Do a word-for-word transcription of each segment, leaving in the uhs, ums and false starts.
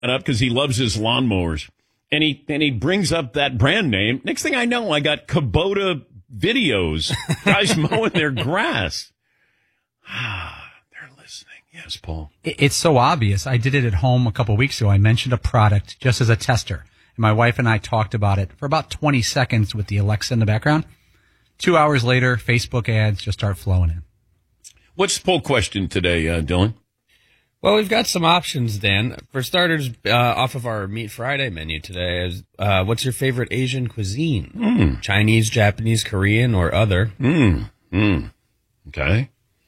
up because he loves his lawnmowers. And he, and he brings up that brand name. Next thing I know, I got Kubota videos. Guys mowing their grass. Ah, they're listening. Yes, Paul. It's so obvious. I did it at home a couple of weeks ago. I mentioned a product just as a tester. And my wife and I talked about it for about twenty seconds with the Alexa in the background. Two hours later, Facebook ads just start flowing in. What's the poll question today, uh, Dylan? Well, we've got some options, Dan. For starters, uh, off of our Meat Friday menu today, is uh, what's your favorite Asian cuisine? Mm. Chinese, Japanese, Korean, or other? Mm. Mm. Okay.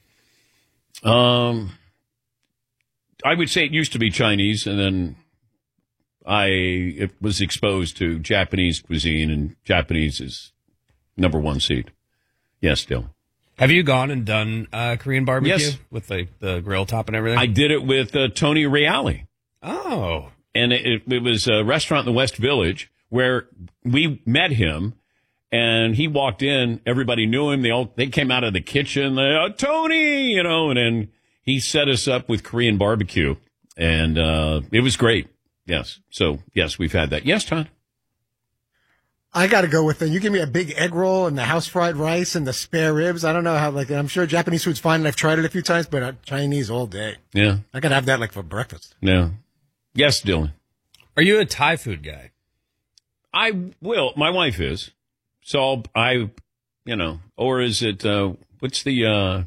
Um, I would say it used to be Chinese, and then I it was exposed to Japanese cuisine, and Japanese is number one seed. Yes, Dylan. Have you gone and done uh, Korean barbecue yes. with the, the grill top and everything? I did it with uh, Tony Reale. Oh. And it, it was a restaurant in the West Village where we met him, and he walked in. Everybody knew him. They all they came out of the kitchen. They, oh, Tony, you know, and then he set us up with Korean barbecue, and uh, it was great. Yes. So, yes, we've had that. Yes, Todd? I got to go with it. You give me a big egg roll and the house fried rice and the spare ribs. I don't know how, like, I'm sure Japanese food's fine, and I've tried it a few times, but uh, Chinese all day. Yeah. I got to have that, like, for breakfast. Yeah. Yes, Dylan. Are you a Thai food guy? I will. My wife is. So I, you know, or is it, uh, what's the, uh,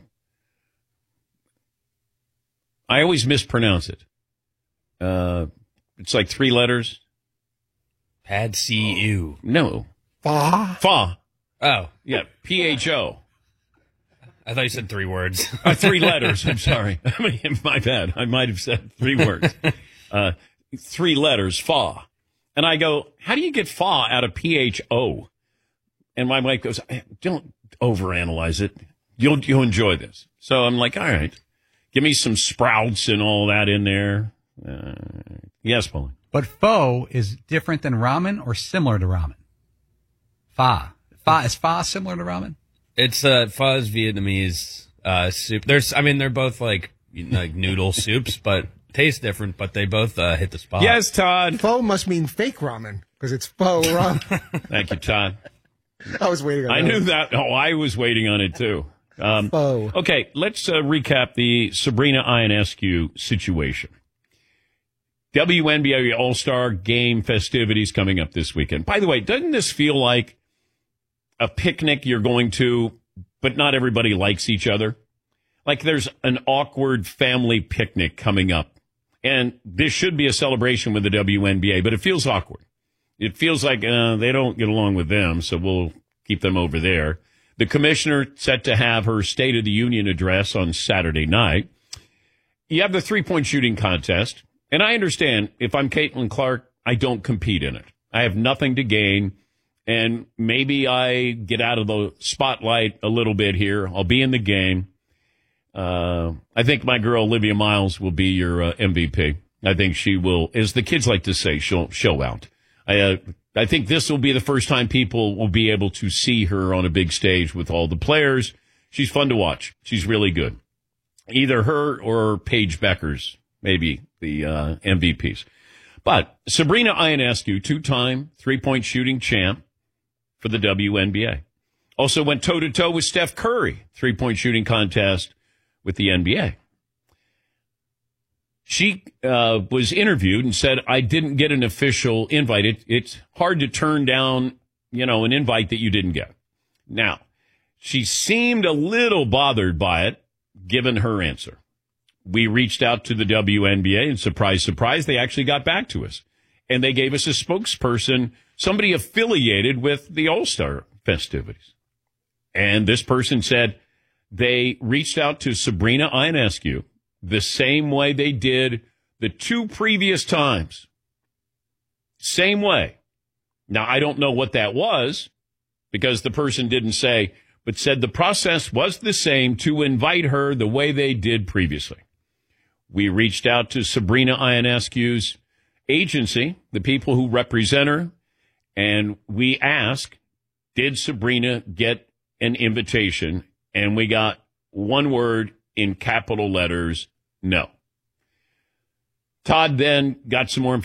I always mispronounce it. Uh, it's like three letters. Pad C U. No. Fa. Fa. Oh. Yeah. P H O. I thought you said three words. uh, three letters. I'm sorry. I mean, my bad. I might have said three words. Uh, three letters. Fa. And I go, how do you get fa out of P H O? And my wife goes, don't overanalyze it. You'll, you'll enjoy this. So I'm like, all right. Give me some sprouts and all that in there. Uh, yes, Pauline. But pho is different than ramen or similar to ramen? Pho. Pho. Is pho similar to ramen? It's uh, pho is Vietnamese uh, soup. There's, I mean, they're both like like noodle soups, but taste different, but they both uh, hit the spot. Yes, Todd. Pho must mean fake ramen because it's pho ramen. Thank you, Todd. I was waiting on I that. knew that. Oh, I was waiting on it, too. Um, Pho. Okay, let's uh, recap the Sabrina Ionescu situation. W N B A All-Star Game festivities coming up this weekend. By the way, doesn't this feel like a picnic you're going to, but not everybody likes each other? Like there's an awkward family picnic coming up. And this should be a celebration with the W N B A, but it feels awkward. It feels like uh, they don't get along with them, so we'll keep them over there. The commissioner set to have her State of the Union address on Saturday night. You have the three-point shooting contest. And I understand if I'm Caitlin Clark, I don't compete in it. I have nothing to gain. And maybe I get out of the spotlight a little bit here. I'll be in the game. Uh, I think my girl Olivia Miles will be your uh, M V P. I think she will, as the kids like to say, she'll show out. I, uh, I think this will be the first time people will be able to see her on a big stage with all the players. She's fun to watch. She's really good. Either her or Paige Beckers, maybe the uh, M V Ps. But Sabrina Ionescu, two-time three-point shooting champ for the W N B A. Also went toe-to-toe with Steph Curry, three-point shooting contest with the N B A. She uh, was interviewed and said, I didn't get an official invite. It, it's hard to turn down, you know, an invite that you didn't get. Now, she seemed a little bothered by it, given her answer. We reached out to the W N B A, and surprise, surprise, they actually got back to us. And they gave us a spokesperson, somebody affiliated with the All-Star festivities. And this person said they reached out to Sabrina Ionescu the same way they did the two previous times. Same way. Now, I don't know what that was, because the person didn't say, but said the process was the same to invite her the way they did previously. We reached out to Sabrina Ionescu's agency, the people who represent her, and we asked, did Sabrina get an invitation? And we got one word in capital letters, no. Todd then got some more